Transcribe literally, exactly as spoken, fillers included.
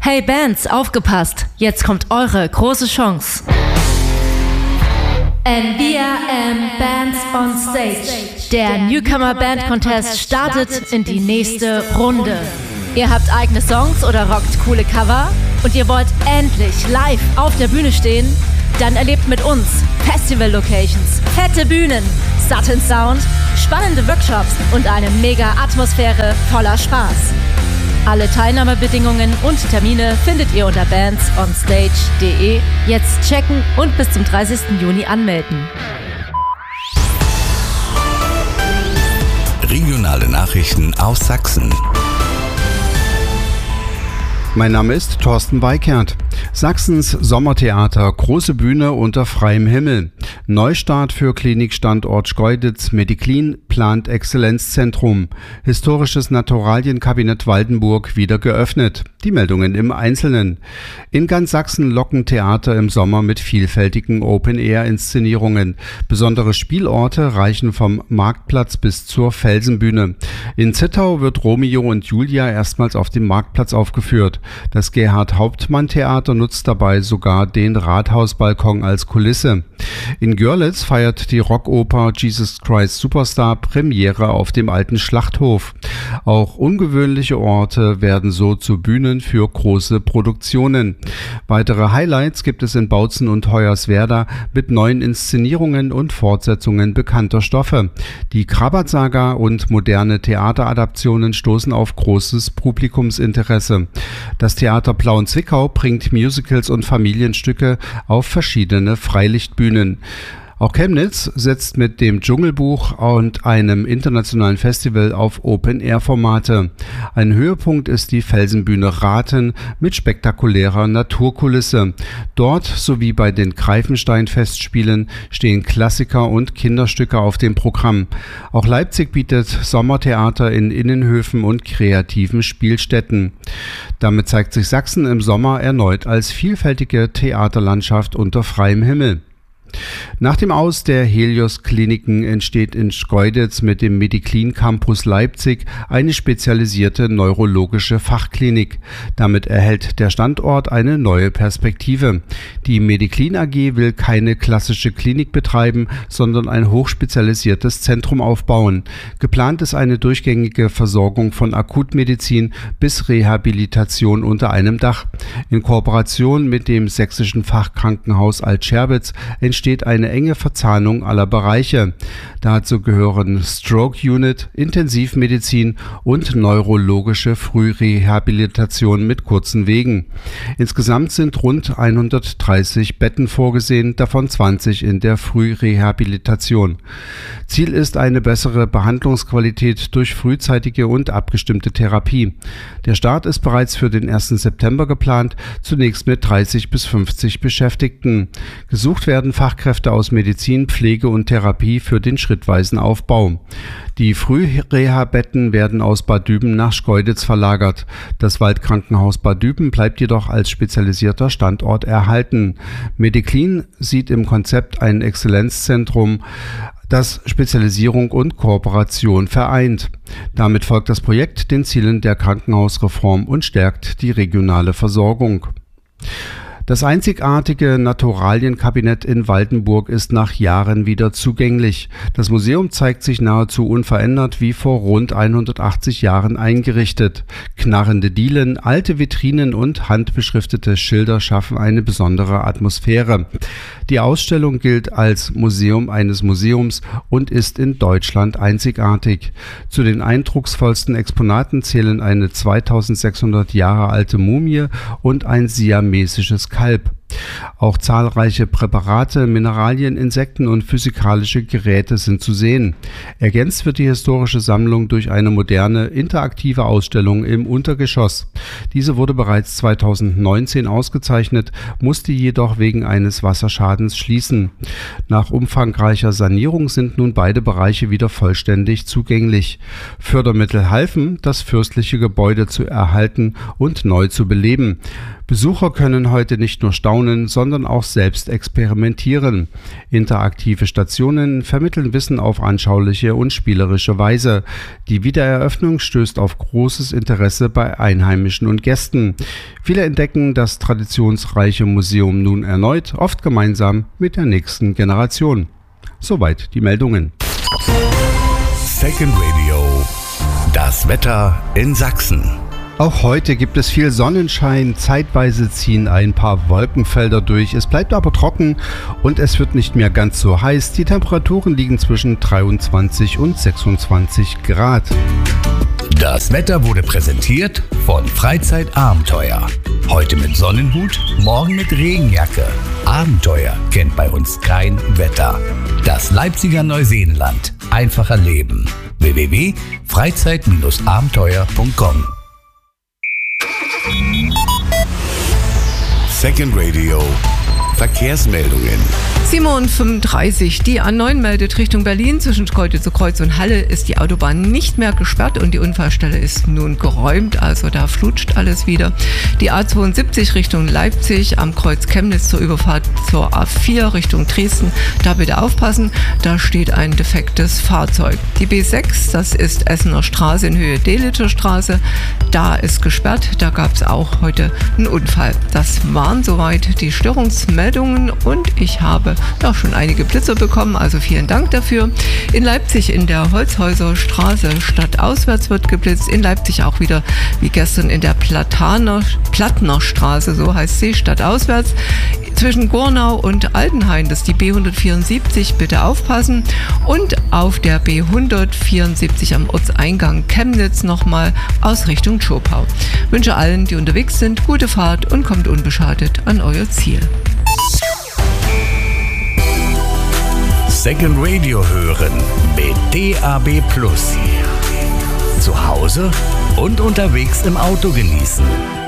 Hey Bands, aufgepasst! Jetzt kommt eure große Chance. N V R M Bands on Stage. Der Newcomer Band Contest startet in die nächste Runde. Ihr habt eigene Songs oder rockt coole Cover und ihr wollt endlich live auf der Bühne stehen? Dann erlebt mit uns Festival-Locations, fette Bühnen, satten Sound, spannende Workshops und eine mega Atmosphäre voller Spaß. Alle Teilnahmebedingungen und Termine findet ihr unter bands on stage punkt de. Jetzt checken und bis zum dreißigsten Juni anmelden. Regionale Nachrichten aus Sachsen. Mein Name ist Thorsten Weikert. Sachsens Sommertheater, große Bühne unter freiem Himmel. Neustart für Klinikstandort Schkeuditz. Mediclin plant Exzellenzzentrum. Historisches Naturalienkabinett Waldenburg wieder geöffnet. Die Meldungen im Einzelnen. In ganz Sachsen locken Theater im Sommer mit vielfältigen Open-Air-Inszenierungen. Besondere Spielorte reichen vom Marktplatz bis zur Felsenbühne. In Zittau wird Romeo und Julia erstmals auf dem Marktplatz aufgeführt. Das Gerhard-Hauptmann-Theater nutzt dabei sogar den Rathausbalkon als Kulisse. In Görlitz feiert die Rockoper Jesus Christ Superstar Premiere auf dem alten Schlachthof. Auch ungewöhnliche Orte werden so zu Bühnen für große Produktionen. Weitere Highlights gibt es in Bautzen und Hoyerswerda mit neuen Inszenierungen und Fortsetzungen bekannter Stoffe. Die Krabat-Saga und moderne Theateradaptionen stoßen auf großes Publikumsinteresse. Das Theater Plauen-Zwickau bringt Musicals und Familienstücke auf verschiedene Freilichtbühnen. Auch Chemnitz setzt mit dem Dschungelbuch und einem internationalen Festival auf Open-Air-Formate. Ein Höhepunkt ist die Felsenbühne Rathen mit spektakulärer Naturkulisse. Dort sowie bei den Greifenstein-Festspielen stehen Klassiker und Kinderstücke auf dem Programm. Auch Leipzig bietet Sommertheater in Innenhöfen und kreativen Spielstätten. Damit zeigt sich Sachsen im Sommer erneut als vielfältige Theaterlandschaft unter freiem Himmel. Nach dem Aus der Helios-Kliniken entsteht in Schkeuditz mit dem Mediclin Campus Leipzig eine spezialisierte neurologische Fachklinik. Damit erhält der Standort eine neue Perspektive. Die Mediclin A G will keine klassische Klinik betreiben, sondern ein hochspezialisiertes Zentrum aufbauen. Geplant ist eine durchgängige Versorgung von Akutmedizin bis Rehabilitation unter einem Dach. In Kooperation mit dem sächsischen Fachkrankenhaus Alt-Scherbitz entsteht eine enge Verzahnung aller Bereiche. Dazu gehören Stroke Unit, Intensivmedizin und neurologische Frührehabilitation mit kurzen Wegen. Insgesamt sind rund hundertdreißig Betten vorgesehen, davon zwanzig in der Frührehabilitation. Ziel ist eine bessere Behandlungsqualität durch frühzeitige und abgestimmte Therapie. Der Start ist bereits für den ersten September geplant, zunächst mit dreißig bis fünfzig Beschäftigten. Gesucht werden Fachkräfte aus Medizin, Pflege und Therapie für den schrittweisen Aufbau. Die Frühreha-Betten werden aus Bad Düben nach Schkeuditz verlagert. Das Waldkrankenhaus Bad Düben bleibt jedoch als spezialisierter Standort erhalten. Mediclin sieht im Konzept ein Exzellenzzentrum, das Spezialisierung und Kooperation vereint. Damit folgt das Projekt den Zielen der Krankenhausreform und stärkt die regionale Versorgung. Das einzigartige Naturalienkabinett in Waldenburg ist nach Jahren wieder zugänglich. Das Museum zeigt sich nahezu unverändert wie vor rund hundertachtzig Jahren eingerichtet. Knarrende Dielen, alte Vitrinen und handbeschriftete Schilder schaffen eine besondere Atmosphäre. Die Ausstellung gilt als Museum eines Museums und ist in Deutschland einzigartig. Zu den eindrucksvollsten Exponaten zählen eine zweitausendsechshundert Jahre alte Mumie und ein siamesisches Kalb. Auch zahlreiche Präparate, Mineralien, Insekten und physikalische Geräte sind zu sehen. Ergänzt wird die historische Sammlung durch eine moderne, interaktive Ausstellung im Untergeschoss. Diese wurde bereits zweitausendneunzehn ausgezeichnet, musste jedoch wegen eines Wasserschadens schließen. Nach umfangreicher Sanierung sind nun beide Bereiche wieder vollständig zugänglich. Fördermittel halfen, das fürstliche Gebäude zu erhalten und neu zu beleben. Besucher können heute nicht nur staunen, wohnen, sondern auch selbst experimentieren. Interaktive Stationen vermitteln Wissen auf anschauliche und spielerische Weise. Die Wiedereröffnung stößt auf großes Interesse bei Einheimischen und Gästen. Viele entdecken das traditionsreiche Museum nun erneut, oft gemeinsam mit der nächsten Generation. Soweit die Meldungen. Second Radio. Das Wetter in Sachsen. Auch heute gibt es viel Sonnenschein, zeitweise ziehen ein paar Wolkenfelder durch, es bleibt aber trocken und es wird nicht mehr ganz so heiß. Die Temperaturen liegen zwischen dreiundzwanzig und sechsundzwanzig Grad. Das Wetter wurde präsentiert von Freizeitabenteuer. Heute mit Sonnenhut, morgen mit Regenjacke. Abenteuer kennt bei uns kein Wetter. Das Leipziger Neuseenland. Einfacher Leben. w w w punkt freizeit abenteuer punkt com. Second Radio. Verkehrsmeldungen. sieben Uhr fünfunddreißig. Die A neun meldet Richtung Berlin. Zwischen Schkeuditz, Kreuz und Halle ist die Autobahn nicht mehr gesperrt und die Unfallstelle ist nun geräumt. Also da flutscht alles wieder. Die A zweiundsiebzig Richtung Leipzig am Kreuz Chemnitz zur Überfahrt zur A vier Richtung Dresden. Da bitte aufpassen, da steht ein defektes Fahrzeug. Die B sechs, das ist Essener Straße in Höhe Delitscher Straße. Da ist gesperrt. Da gab es auch heute einen Unfall. Das waren soweit die Störungsmeldungen und ich habe ja schon einige Blitzer bekommen, also vielen Dank dafür. In Leipzig in der Holzhäuser Straße stadtauswärts wird geblitzt. In Leipzig auch wieder wie gestern in der Plataner, Plattner Straße, so heißt sie, stadtauswärts. Zwischen Gornau und Altenhain, das ist die B hundertvierundsiebzig, bitte aufpassen. Und auf der B hundertvierundsiebzig am Ortseingang Chemnitz nochmal aus Richtung Schopau. Wünsche allen, die unterwegs sind, gute Fahrt und kommt unbeschadet an euer Ziel. Second Radio hören mit D A B Plus. Zu Hause und unterwegs im Auto genießen.